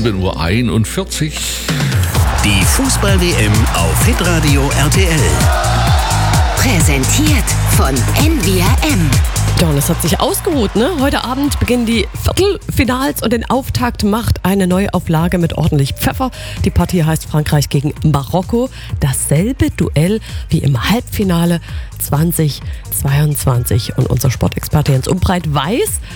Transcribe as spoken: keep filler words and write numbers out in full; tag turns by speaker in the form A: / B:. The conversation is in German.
A: sieben Uhr einundvierzig.
B: Die Fußball-W M auf Hitradio R T L.
C: Präsentiert von N V R M.
D: Ja, und es hat sich ausgeruht, ne? Heute Abend beginnen die Viertelfinals und den Auftakt macht eine Neuauflage mit ordentlich Pfeffer. Die Partie heißt Frankreich gegen Marokko. Dasselbe Duell wie im Halbfinale zwanzig zweiundzwanzig. Und unser Sportexperte Jens Umbreit weiß,